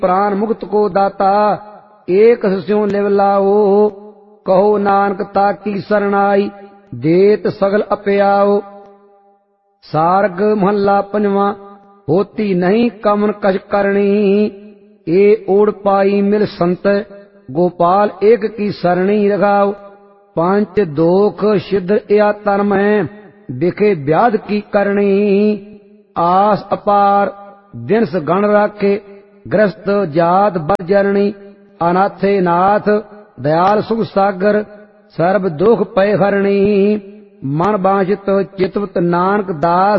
प्राण मुक्त को दाता एक स्यों लिव लाओ। कहो नानक ताकी सरनाई देत सगल अपयाओ। सार्ग महला पंजवा। होती नहीं कमन कछ करनी ए ओढ़ पाई मिल संत गोपाल एक की सरणी रगाओ। पंच दोख सिद्ध या तन में बिखे व्याध की करनी आस अपार दिनस गण राखे ग्रस्त जात बरजरणी। अनाथे नाथ दयाल सुख सागर सर्व दुख पय हरणी। मन बांछित चितवत नानक दास